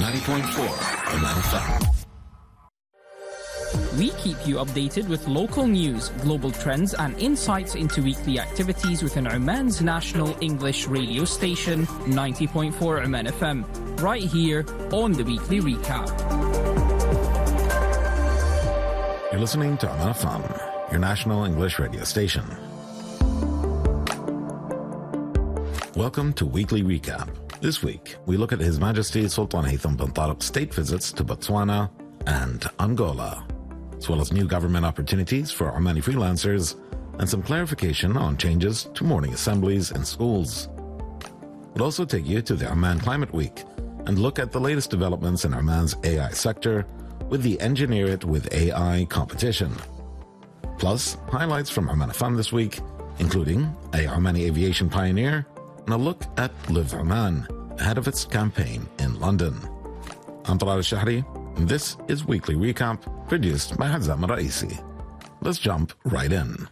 90.4 Oman FM. We keep you updated with local news, global trends and insights into weekly activities within Oman's national English radio station, 90.4 Oman FM, right here on the Weekly Recap. You're listening to Oman FM, your national English radio station. Welcome to Weekly Recap. This week, we look at His Majesty Sultan Haitham bin Tariq's state visits to Botswana and Angola, as well as new government opportunities for Omani freelancers and some clarification on changes to morning assemblies in schools. We'll also take you to the Oman Climate Week and look at the latest developments in Oman's AI sector with the Engineer It with AI competition. Plus, highlights from Oman FM this week, including a Omani aviation pioneer and a look at Live Oman ahead of its campaign in London. I'm Talal Al-Shahri, and this is Weekly Recap, produced by Hazam Raisi. Let's jump right in.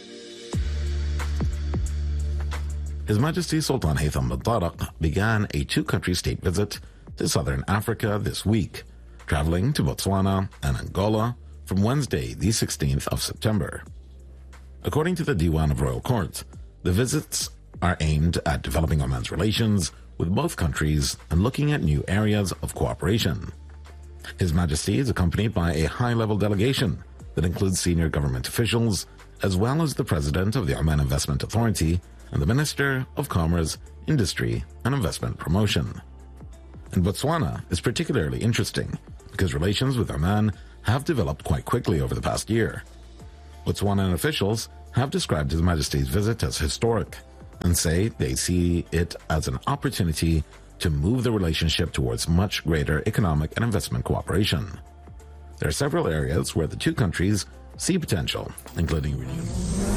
His Majesty Sultan Haitham bin Tariq began a two-country state visit to Southern Africa this week, traveling to Botswana and Angola from Wednesday, the 16th of September. According to the Diwan of Royal Court, the visits are aimed at developing Oman's relations with both countries and looking at new areas of cooperation. His Majesty is accompanied by a high-level delegation that includes senior government officials, as well as the President of the Oman Investment Authority and the Minister of Commerce, Industry and Investment Promotion. And Botswana is particularly interesting because relations with Oman have developed quite quickly over the past year. Botswanan officials have described His Majesty's visit as historic and say they see it as an opportunity to move the relationship towards much greater economic and investment cooperation. There are several areas where the two countries see potential, including renewable.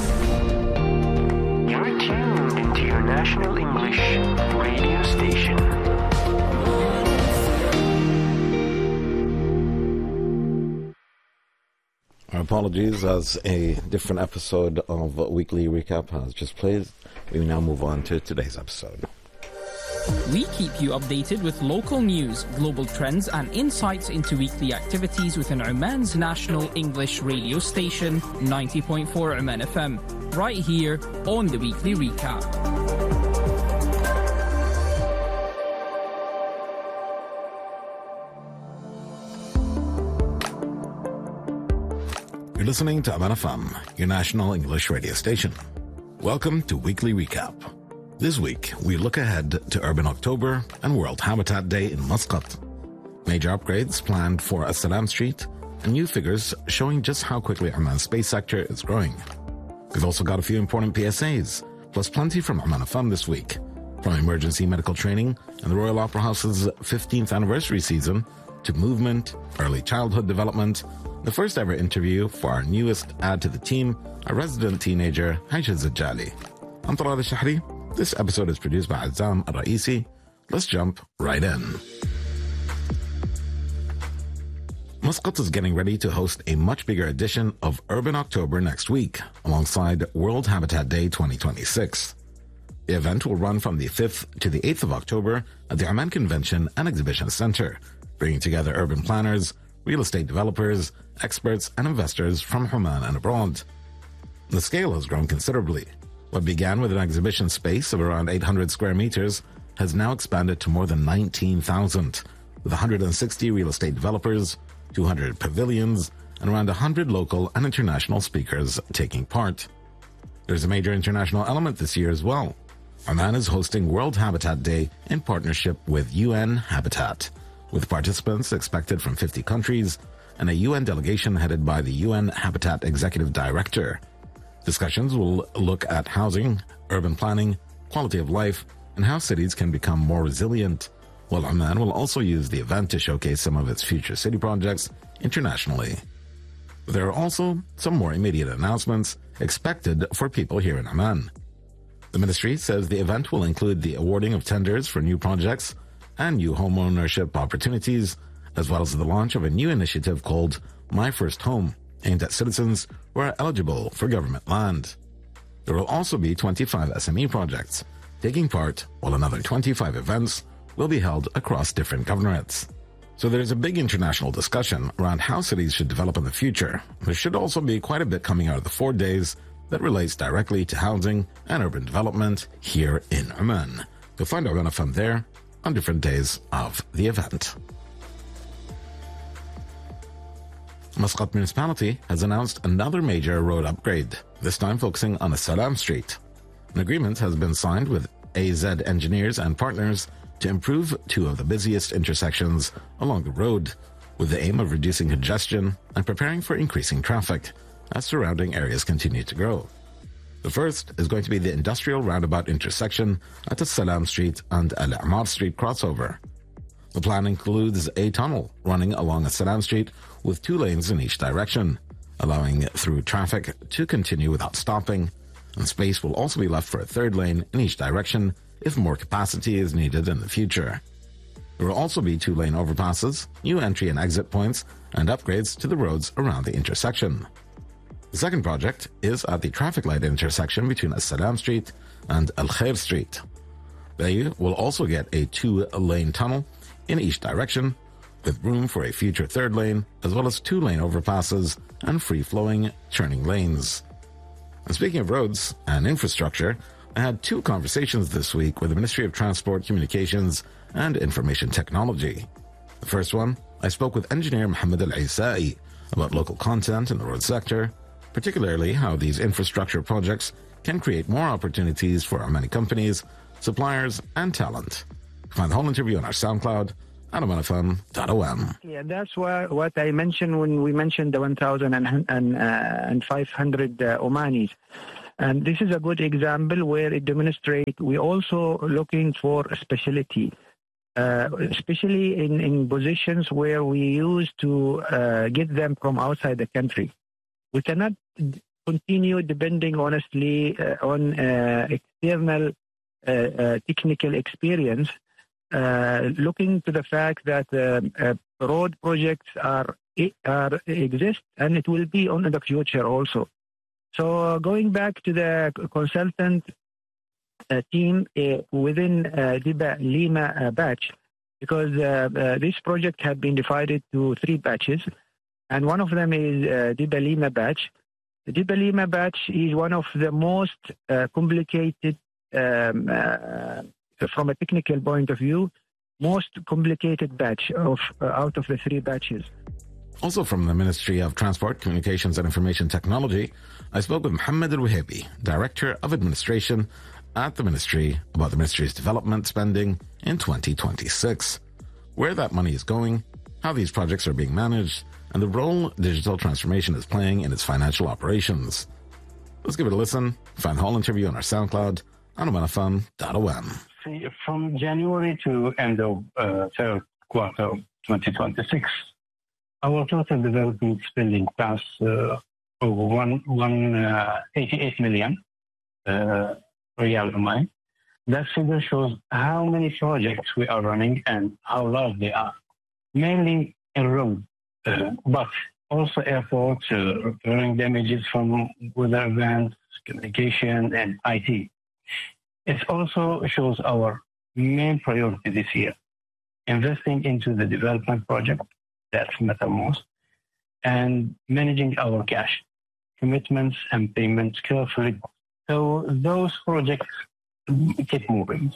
You're tuned into your national English radio station. Our apologies, as a different episode of Weekly Recap has just played. We now move on to today's episode. We keep you updated with local news, global trends and insights into weekly activities within Oman's national English radio station, 90.4 Oman FM, right here on the Weekly Recap. You're listening to Oman FM, your national English radio station. Welcome to Weekly Recap. This week, we look ahead to Urban October and World Habitat Day in Muscat. Major upgrades planned for As-Salam Street and new figures showing just how quickly Oman's space sector is growing. We've also got a few important PSAs, plus plenty from Oman FM this week, from emergency medical training and the Royal Opera House's 15th anniversary season to movement, early childhood development, the first ever interview for our newest add to the team, a resident teenager, Aisha Zajali. I'm Talal Al-Shahri. This episode is produced by Azam Raisi. Let's jump right in. Muscat is getting ready to host a much bigger edition of Urban October next week, alongside World Habitat Day 2026. The event will run from the 5th to the 8th of October at the Oman Convention and Exhibition Center, bringing together urban planners, real estate developers, experts, and investors from Oman and abroad. The scale has grown considerably. What began with an exhibition space of around 800 square meters has now expanded to more than 19,000, with 160 real estate developers, 200 pavilions, and around 100 local and international speakers taking part. There's a major international element this year as well. Oman is hosting World Habitat Day in partnership with UN Habitat, with participants expected from 50 countries and a UN delegation headed by the UN Habitat Executive Director. Discussions will look at housing, urban planning, quality of life, and how cities can become more resilient, while Oman will also use the event to showcase some of its future city projects internationally. There are also some more immediate announcements expected for people here in Oman. The ministry says the event will include the awarding of tenders for new projects and new home ownership opportunities, as well as the launch of a new initiative called My First Home, aimed at citizens who are eligible for government land. There will also be 25 SME projects taking part, while another 25 events will be held across different governorates. So there's a big international discussion around how cities should develop in the future. There should also be quite a bit coming out of the 4 days that relates directly to housing and urban development here in Oman. You'll find Oman FM there on different days of the event. Muscat Municipality has announced another major road upgrade, this time focusing on Salam Street. An agreement has been signed with AZ Engineers and Partners to improve two of the busiest intersections along the road, with the aim of reducing congestion and preparing for increasing traffic as surrounding areas continue to grow. The first is going to be the industrial roundabout intersection at the Salam Street and Al Amar Street crossover. The plan includes a tunnel running along Salam Street with 2 lanes in each direction, allowing through traffic to continue without stopping, and space will also be left for a 3rd lane in each direction if more capacity is needed in the future. There will also be 2-lane overpasses, new entry and exit points, and upgrades to the roads around the intersection. The second project is at the traffic light intersection between As-Salam Street and Al-Khair Street. They will also get a 2-lane tunnel in each direction, with room for a future 3rd lane, as well as 2-lane overpasses and free-flowing turning lanes. And speaking of roads and infrastructure, I had 2 conversations this week with the Ministry of Transport, Communications and Information Technology. The first one, I spoke with engineer Mohammed Al-Isai about local content in the road sector, particularly how these infrastructure projects can create more opportunities for our many companies, suppliers, and talent. Find the whole interview on our SoundCloud at omanfm.om. Yeah, that's what I mentioned when we mentioned the 1,500 Omanis. And this is a good example where it demonstrates we're also looking for a specialty, especially in positions where we used to get them from outside the country. We cannot continue depending, honestly, on external technical experience, looking to the fact that road projects exist and it will be on in the future also. So going back to the consultant team within Diba Lima batch, because this project had been divided to 3 batches, and one of them is Diba Lima batch. The Diba Lima batch is one of the most complicated, from a technical point of view, most complicated batch out of the 3 batches. Also from the Ministry of Transport, Communications and Information Technology, I spoke with Mohammed Al-Wahibi, Director of Administration at the Ministry, about the Ministry's development spending in 2026, where that money is going, how these projects are being managed, and the role digital transformation is playing in its financial operations. Let's give it a listen. Find the whole interview on our SoundCloud on omanfm.om. From January to end of 3rd quarter of 2026, our total development spending passed over 188 million Riyal Oman. That figure shows how many projects we are running and how large they are. Mainly in road, but also airports, repairing damages from weather events, communication, and IT. It also shows our main priority this year, investing into the development project, that's matter most, and managing our cash, commitments and payments carefully. So those projects keep moving.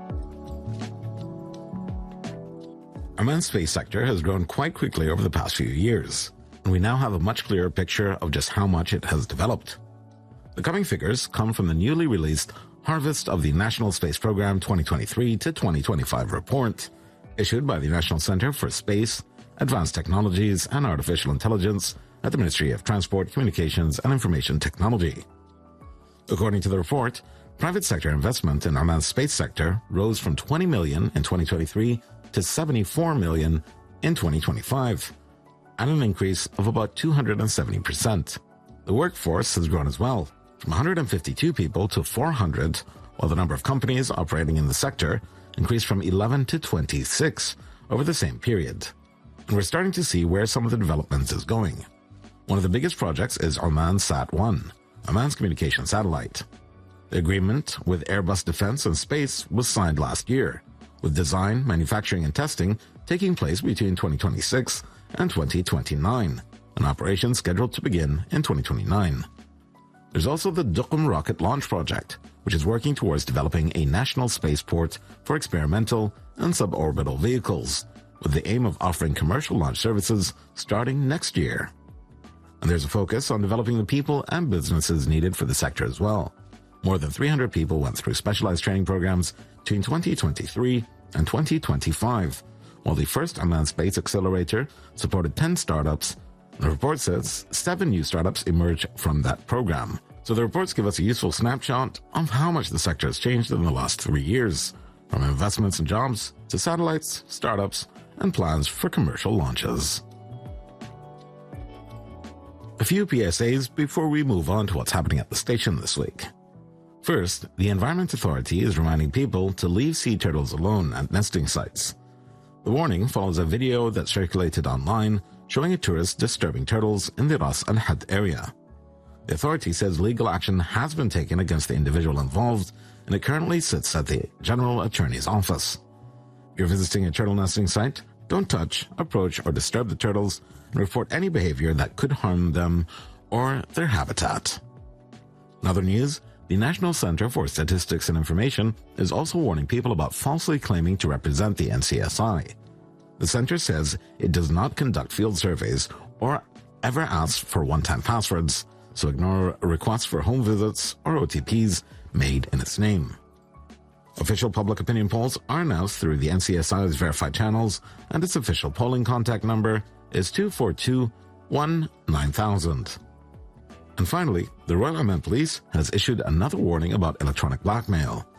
Oman's space sector has grown quite quickly over the past few years, and we now have a much clearer picture of just how much it has developed. The coming figures come from the newly released Harvest of the National Space Program 2023 to 2025 report, issued by the National Center for Space, Advanced Technologies and Artificial Intelligence at the Ministry of Transport, Communications and Information Technology. According to the report, private sector investment in Oman's space sector rose from 20 million in 2023 to 74 million in 2025, and an increase of about 270%. The workforce has grown as well, from 152 people to 400, while the number of companies operating in the sector increased from 11 to 26 over the same period. And we're starting to see where some of the development is going. One of the biggest projects is Oman Sat-1, Oman's communication satellite. The agreement with Airbus Defence and Space was signed last year, with design, manufacturing, and testing taking place between 2026 and 2029, an operation scheduled to begin in 2029. There's also the Duqm Rocket Launch Project, which is working towards developing a national spaceport for experimental and suborbital vehicles, with the aim of offering commercial launch services starting next year. And there's a focus on developing the people and businesses needed for the sector as well. More than 300 people went through specialized training programs between 2023 and 2025, while the first Oman Space Accelerator supported 10 startups. The report says 7 new startups emerged from that program. So the reports give us a useful snapshot of how much the sector has changed in the last 3 years, from investments and jobs to satellites, startups, and plans for commercial launches. A few PSAs before we move on to what's happening at the station this week. First, the Environment Authority is reminding people to leave sea turtles alone at nesting sites. The warning follows a video that circulated online showing a tourist disturbing turtles in the Ras Al Had area. The authority says legal action has been taken against the individual involved, and it currently sits at the General Attorney's Office. If you're visiting a turtle nesting site, don't touch, approach, or disturb the turtles, and report any behavior that could harm them or their habitat. In other news, the National Center for Statistics and Information is also warning people about falsely claiming to represent the NCSI. The center says it does not conduct field surveys or ever asks for one-time passwords, so ignore requests for home visits or OTPs made in its name. Official public opinion polls are announced through the NCSI's verified channels, and its official polling contact number is 242-1-9000. And finally, the Royal Oman Police has issued another warning about electronic blackmail.